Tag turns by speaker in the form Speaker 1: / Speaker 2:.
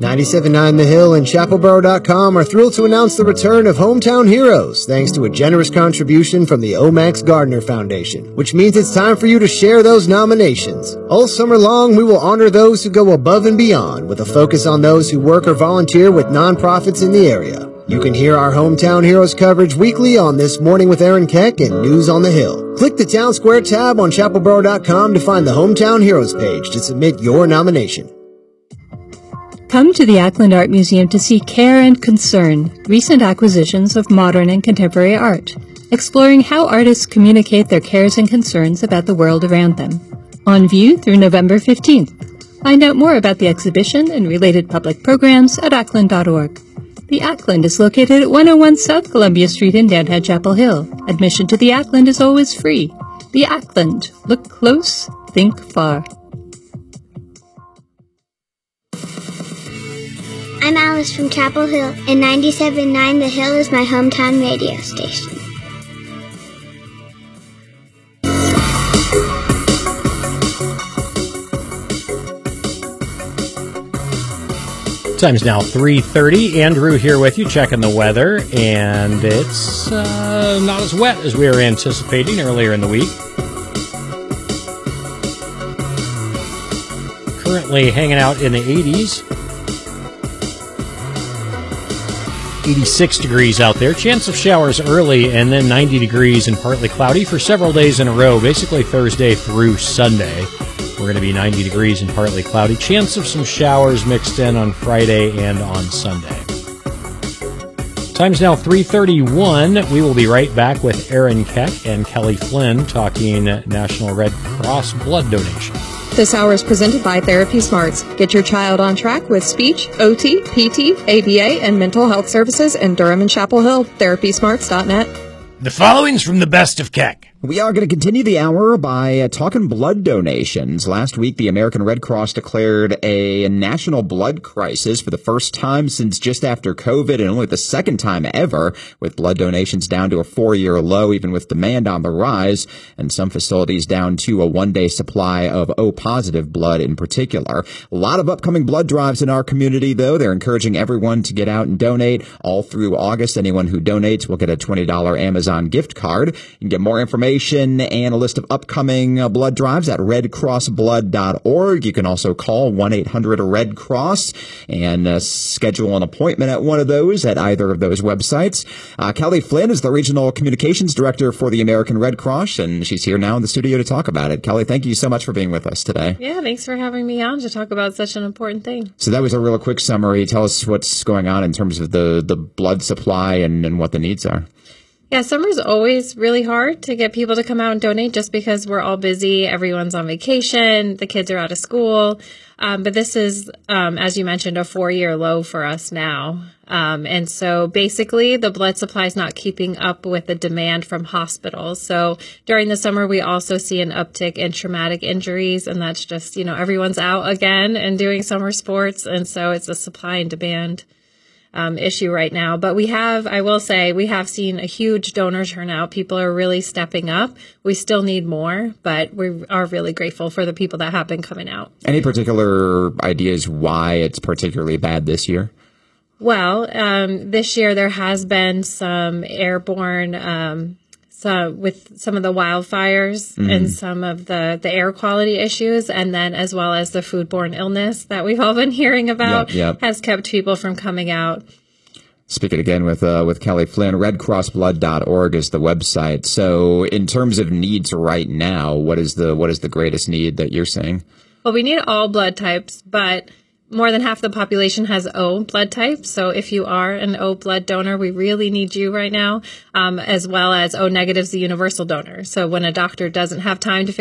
Speaker 1: 97.9 The Hill and ChapelBoro.com are thrilled to announce the return of Hometown Heroes, thanks to a generous contribution from the Omax Gardner Foundation, which means it's time for you to share those nominations. All summer long, we will honor those who go above and beyond, with a focus on those who work or volunteer with nonprofits in the area. You can hear our Hometown Heroes coverage weekly on This Morning with Aaron Keck and News on the Hill. Click the Town Square tab on ChapelBoro.com to find the Hometown Heroes page to submit your nomination.
Speaker 2: Come to the Ackland Art Museum to see Care and Concern, recent acquisitions of modern and contemporary art, exploring how artists communicate their cares and concerns about the world around them. On view through November 15th. Find out more about the exhibition and related public programs at ackland.org. The Ackland is located at 101 South Columbia Street in Downtown Chapel Hill. Admission to the Ackland is always free. The Ackland. Look close, think far.
Speaker 3: I'm Alice from Chapel Hill, and 97.9 The Hill is my hometown radio station.
Speaker 4: Time's now 3:30. Andrew here with you, checking the weather, and it's not as wet as we were anticipating earlier in the week. Currently hanging out in the 80s. 86 degrees out there. Chance of showers early, and then 90 degrees and partly cloudy for several days in a row, basically Thursday through Sunday. We're going to be 90 degrees and partly cloudy. Chance of some showers mixed in on Friday and on Sunday. Time's now 3:31. We will be right back with Aaron Keck and Kelly Flynn talking National Red Cross blood donation.
Speaker 5: This hour is presented by Therapy Smarts. Get your child on track with speech, OT, PT, ABA, and mental health services in Durham and Chapel Hill. TherapySmarts.net.
Speaker 4: The following's from the Best of Keck.
Speaker 6: We are going to continue the hour by talking blood donations. Last week, the American Red Cross declared a national blood crisis for the first time since just after COVID, and only the second time ever, with blood donations down to a 4-year low, even with demand on the rise, and some facilities down to a one-day supply of O-positive blood in particular. A lot of upcoming blood drives in our community, though. They're encouraging everyone to get out and donate all through August. Anyone who donates will get a $20 Amazon gift card. You can get more information and a list of upcoming blood drives at redcrossblood.org. You can also call 1-800-RED-CROSS and schedule an appointment at one of those at either of those websites. Kelly Flynn is the Regional Communications Director for the American Red Cross, and she's here now in the studio to talk about it. Kelly, thank you so much for being with us today.
Speaker 7: Yeah, thanks for having me on to talk about such an important thing.
Speaker 6: So that was a real quick summary. Tell us what's going on in terms of the blood supply and what the needs are.
Speaker 7: Yeah, summer's always really hard to get people to come out and donate just because we're all busy. Everyone's on vacation. The kids are out of school. But this is, as you mentioned, a 4-year low for us now. And so basically the blood supply is not keeping up with the demand from hospitals. So during the summer, we also see an uptick in traumatic injuries. And that's just, everyone's out again and doing summer sports. And so it's a supply and demand issue right now. But I will say, we have seen a huge donor turnout. People are really stepping up. We still need more, but we are really grateful for the people that have been coming out. Any
Speaker 6: particular ideas why it's particularly bad this year?
Speaker 7: Well, this year there has been some airborne with some of the wildfires and some of the air quality issues, and then as well as the foodborne illness that we've all been hearing about has kept people from coming out.
Speaker 6: Speaking again with Kelly Flynn, redcrossblood.org is the website. So in terms of needs right now, what is the greatest need that you're seeing?
Speaker 7: Well, we need all blood types, but more than half the population has O blood type. So if you are an O blood donor, we really need you right now, as well as O negative is the universal donor. So when a doctor doesn't have time to